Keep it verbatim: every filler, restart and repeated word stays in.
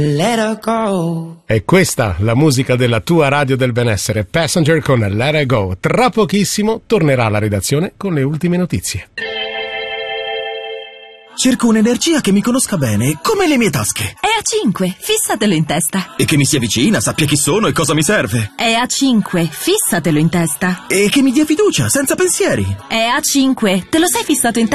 Let her go. È questa la musica della tua radio del benessere, Passenger con Let Her Go. Tra pochissimo tornerà alla redazione con le ultime notizie. Cerco un'energia che mi conosca bene, come le mie tasche. È A cinque, fissatelo in testa. E che mi sia vicina, sappia chi sono e cosa mi serve. È A cinque, fissatelo in testa. E che mi dia fiducia, senza pensieri. È A cinque, te lo sei fissato in testa?